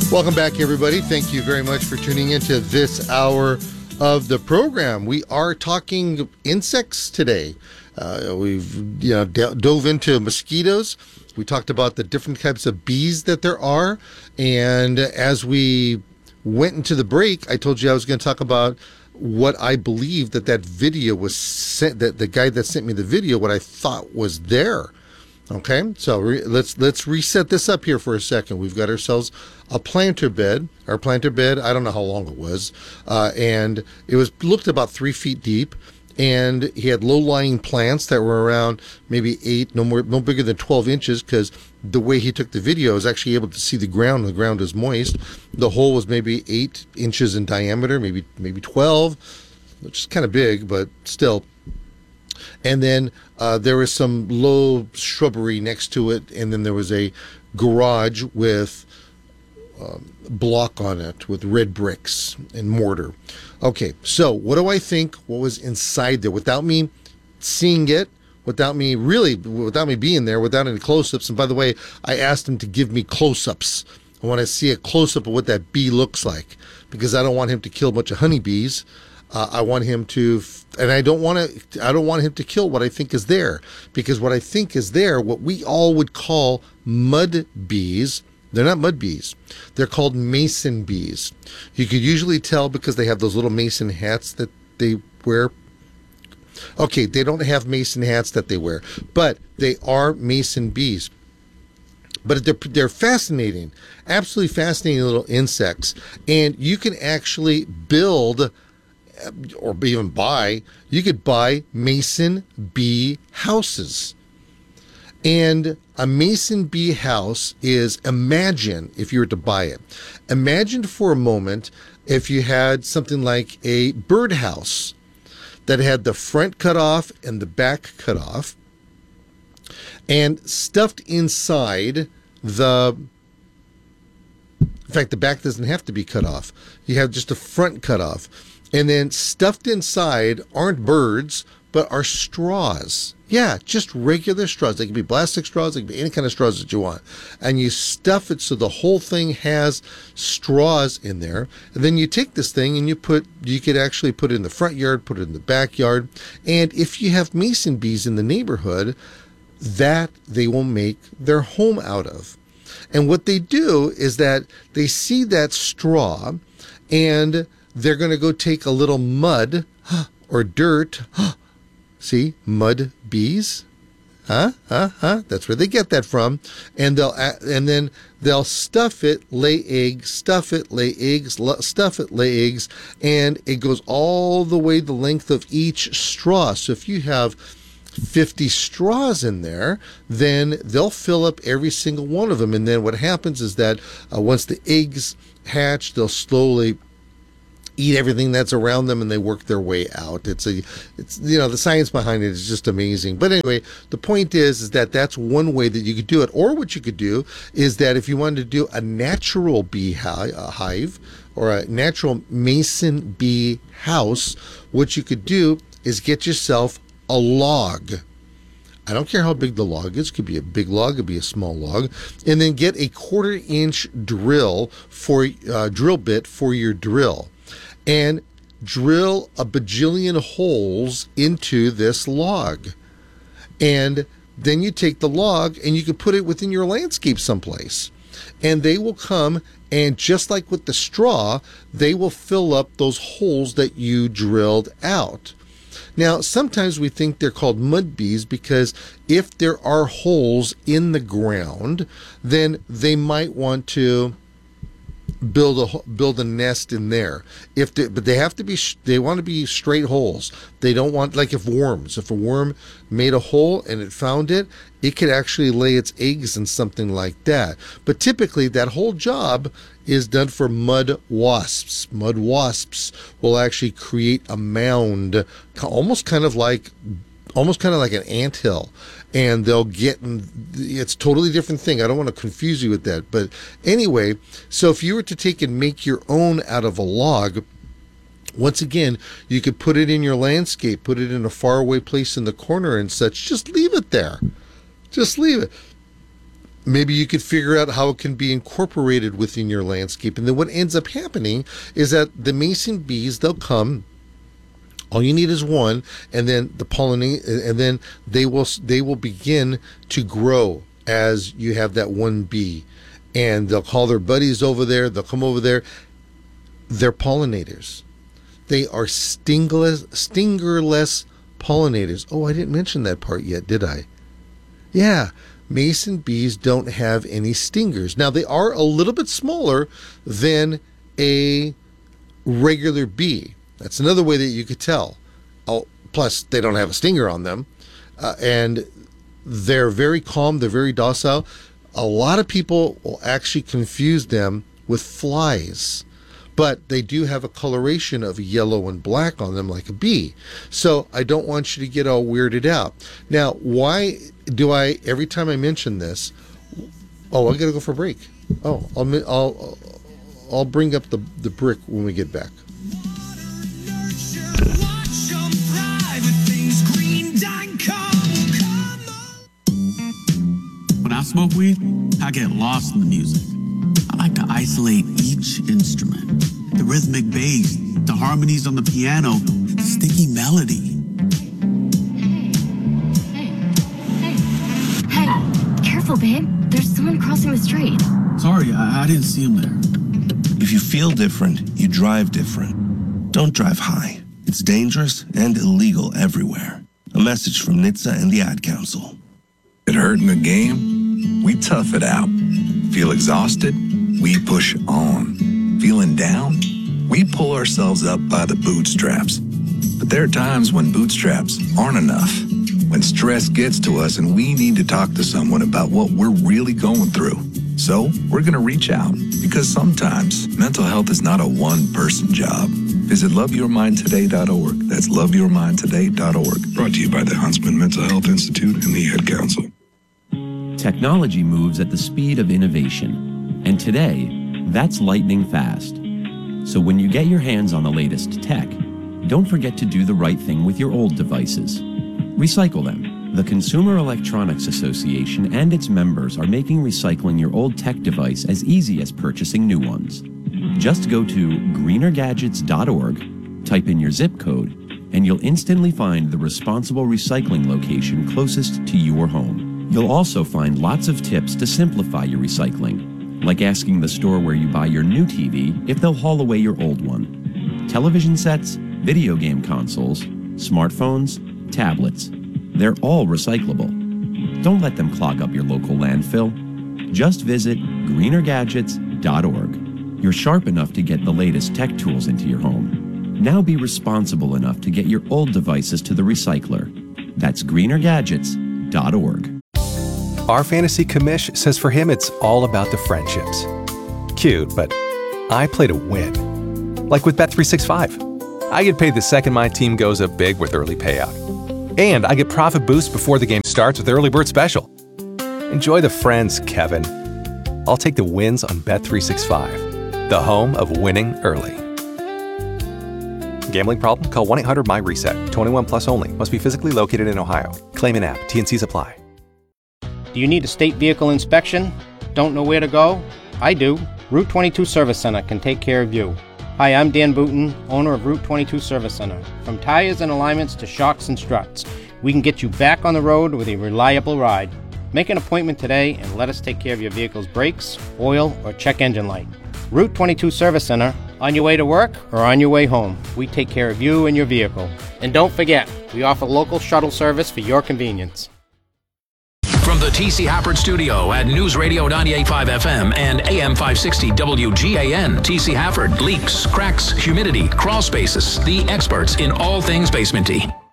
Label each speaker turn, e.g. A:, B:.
A: Welcome back, everybody. Thank you very much for tuning into this hour of the program. We are talking insects today. We've dove into mosquitoes. We talked about the different types of bees that there are. And as we went into the break, I told you I was going to talk about what I believe that video was sent, that the guy that sent me the video, what I thought was there. Okay, so let's reset this up here for a second. We've got ourselves a planter bed. Our planter bed, I don't know how long it was, and it looked about 3 feet deep. And he had low-lying plants that were around maybe 8, no bigger than 12 inches, because the way he took the video, I was actually able to see the ground. The ground is moist. The hole was maybe 8 inches in diameter, maybe 12, which is kind of big, but still. And then there was some low shrubbery next to it, and then there was a garage with block on it with red bricks and mortar. Okay, so what do I think what was inside there without me seeing it, without me being there, without any close-ups? And by the way, I asked him to give me close-ups. I want to see a close-up of what that bee looks like, because I don't want him to kill a bunch of honeybees. I want him to, and I don't want him to kill what I think is there, because what I think is there, what we all would call mud bees, they're not mud bees. They're called mason bees. You could usually tell because they have those little mason hats that they wear. Okay, they don't have mason hats that they wear, but they are mason bees. But they're fascinating, absolutely fascinating little insects, and you can actually build or even buy, you could buy mason bee houses. And a mason bee house is, imagine if you were to buy it. Imagine for a moment if you had something like a birdhouse that had the front cut off and the back cut off, and stuffed inside in fact, the back doesn't have to be cut off. You have just a front cut off. And then stuffed inside aren't birds, but are straws. Yeah, just regular straws. They can be plastic straws. They can be any kind of straws that you want. And you stuff it so the whole thing has straws in there. And then you take this thing and you could actually put it in the front yard, put it in the backyard. And if you have mason bees in the neighborhood, that they will make their home out of. And what they do is that they see that straw and they're going to go take a little mud or dirt. See, mud bees. That's where they get that from. And then they'll stuff it, lay eggs, stuff it, lay eggs, stuff it, lay eggs, and it goes all the way the length of each straw. So if you have 50 straws in there, then they'll fill up every single one of them. And then what happens is that once the eggs hatch, they'll slowly eat everything that's around them, and they work their way out. It's the science behind it is just amazing. But anyway, the point is that that's one way that you could do it. Or what you could do is that if you wanted to do a natural bee hive or a natural mason bee house, what you could do is get yourself a log. I don't care how big the log is. It could be a big log, it could be a small log, and then get a 1/4-inch drill bit for your drill. And drill a bajillion holes into this log. And then you take the log and you can put it within your landscape someplace. And they will come, and just like with the straw, they will fill up those holes that you drilled out. Now, sometimes we think they're called mud bees because if there are holes in the ground, then they might want to build a nest in there. But they have to be, they want to be straight holes. They don't want, like if a worm made a hole and it found it, it could actually lay its eggs in something like that. But typically that whole job is done for mud wasps. Mud wasps will actually create a mound, almost kind of like an anthill, and they'll get, it's a totally different thing. I don't want to confuse you with that. But anyway, so if you were to take and make your own out of a log, once again, you could put it in your landscape, put it in a faraway place in the corner and such. Just leave it there. Just leave it. maybe you could figure out how it can be incorporated within your landscape. And then what ends up happening is that the mason bees, they'll come. All you need is one, and then the pollinate, and then they will begin to grow as you have that one bee. And they'll call their buddies over there. They'll come over there. They're pollinators. They are stingerless pollinators. Oh, I didn't mention that part yet, did I? Yeah. Mason bees don't have any stingers. Now, they are a little bit smaller than a regular bee. That's another way that you could tell. Oh, plus, they don't have a stinger on them. And they're very calm. They're very docile. A lot of people will actually confuse them with flies. But they do have a coloration of yellow and black on them like a bee. So I don't want you to get all weirded out. Now, why do I, every time I mention this, oh, I got to go for a break. Oh, I'll bring up the brick when we get back.
B: When I smoke weed, I get lost in the music. I like to isolate each instrument. The rhythmic bass, the harmonies on the piano, the sticky melody.
C: Hey, careful, babe. There's someone crossing the street.
B: Sorry, I didn't see him there.
D: If you feel different, you drive different. Don't drive high. It's dangerous and illegal everywhere. A message from NHTSA and the Ad Council.
E: It hurt in the game? We tough it out. Feel exhausted? We push on. Feeling down? We pull ourselves up by the bootstraps. But there are times when bootstraps aren't enough. When stress gets to us and we need to talk to someone about what we're really going through. So we're going to reach out because sometimes mental health is not a one-person job. Visit loveyourmindtoday.org. That's loveyourmindtoday.org. Brought to you by the Huntsman Mental Health Institute and the Ad Council.
F: Technology moves at the speed of innovation, and today, that's lightning fast. So when you get your hands on the latest tech, don't forget to do the right thing with your old devices. Recycle them. The Consumer Electronics Association and its members are making recycling your old tech device as easy as purchasing new ones. Just go to greenergadgets.org, type in your zip code, and you'll instantly find the responsible recycling location closest to your home. You'll also find lots of tips to simplify your recycling, like asking the store where you buy your new TV if they'll haul away your old one. Television sets, video game consoles, smartphones, tablets, they're all recyclable. Don't let them clog up your local landfill. Just visit greenergadgets.org. You're sharp enough to get the latest tech tools into your home. Now be responsible enough to get your old devices to the recycler. That's greenergadgets.org.
G: Our fantasy commish says for him it's all about the friendships. Cute, but I play to win. Like with Bet365. I get paid the second my team goes up big with early payout. And I get profit boost before the game starts with Early Bird Special. Enjoy the friends, Kevin. I'll take the wins on Bet365, the home of winning early. Gambling problem? Call 1-800-MY-RESET. 21 plus only. Must be physically located in Ohio. Claim in app. T&Cs apply.
H: Do you need a state vehicle inspection? Don't know where to go? I do. Route 22 Service Center can take care of you. Hi, I'm Dan Booton, owner of Route 22 Service Center. From tires and alignments to shocks and struts, we can get you back on the road with a reliable ride. Make an appointment today and let us take care of your vehicle's brakes, oil, or check engine light. Route 22 Service Center, on your way to work or on your way home, we take care of you and your vehicle. And don't forget, we offer local shuttle service for your convenience.
I: From the T.C. Hafford Studio at News Radio 98.5 FM and AM 560 WGAN, T.C. Hafford leaks, cracks, humidity, crawl spaces, the experts in all things basementy.